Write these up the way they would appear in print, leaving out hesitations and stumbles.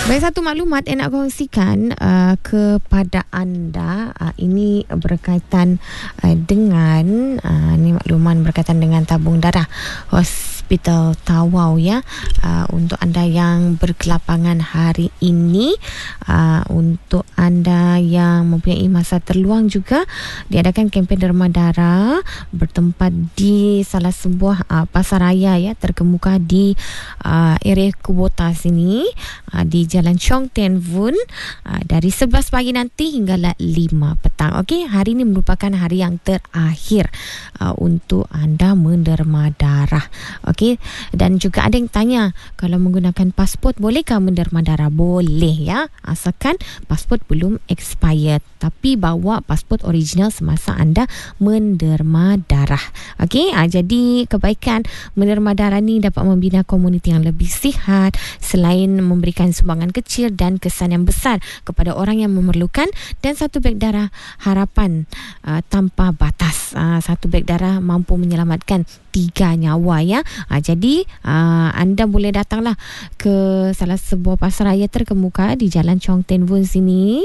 Baik, satu maklumat yang nak kongsikan kepada anda. Ini berkaitan dengan ni makluman berkaitan dengan tabung darah Hospital Tawau ya. Untuk anda yang berkelapangan hari ini, untuk anda yang mempunyai masa terluang juga, diadakan kempen derma darah bertempat di salah sebuah pasar raya ya, terkemuka di area Kubota sini, di Jalan Chong Ten Vun, dari 11 pagi nanti hinggalah 5 petang. Okey, hari ini merupakan hari yang terakhir untuk anda menderma darah. Okey, dan juga ada yang tanya, kalau menggunakan pasport bolehkah menderma darah? Boleh ya, asalkan pasport belum expired, tapi bawa pasport original semasa anda menderma darah. Okey, jadi kebaikan menderma darah ni dapat membina komuniti yang lebih sihat, selain memberikan sumbangan kecil dan kesan yang besar kepada orang yang memerlukan. Dan satu beg darah harapan tanpa batas. Satu beg darah mampu menyelamatkan 3 nyawa ya. Jadi anda boleh datanglah ke salah sebuah pasar raya terkemuka di Jalan Chong Ten Vun sini,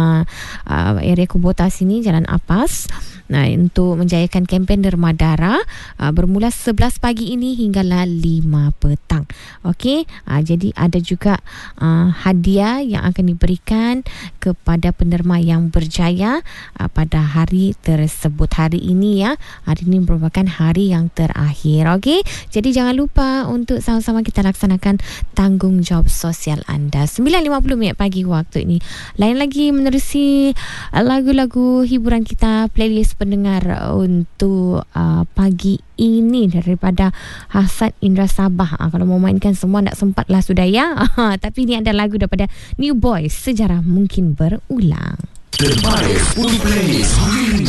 area Kubota sini, Jalan Apas, untuk menjayakan kempen derma darah bermula 11 pagi ini hinggalah 5 petang. Okey, jadi ada juga hadiah yang akan diberikan kepada penderma yang berjaya pada hari tersebut. Hari ini ya, hari ini merupakan hari yang terakhir. Okey, jadi jangan lupa untuk sama-sama kita laksanakan tanggungjawab sosial anda. 9.50 minit pagi waktu ini. Lain lagi menerusi lagu-lagu hiburan kita, playlist pendengar untuk pagi ini daripada Hassan Indra Sabah. Kalau mau mainkan semua tak sempat lah sudah ya. Tapi ini ada lagu daripada New Boys, Sejarah Mungkin Berulang. Terbaik untuk playlist.